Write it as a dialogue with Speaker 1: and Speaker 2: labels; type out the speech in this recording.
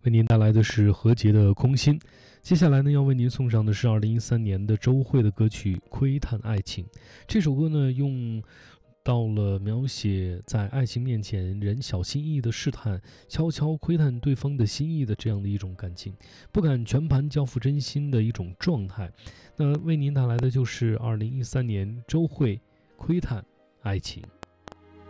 Speaker 1: 为您带来的是何洁的空心。接下来呢，要为您送上的是2013年的周蕙的歌曲《窥探爱情》。这首歌呢，用到了描写在爱情面前人小心翼翼的试探，悄悄窥探对方的心意的这样的一种感情，不敢全盘交付真心的一种状态。那为您带来的就是2013年周蕙《窥探爱情》。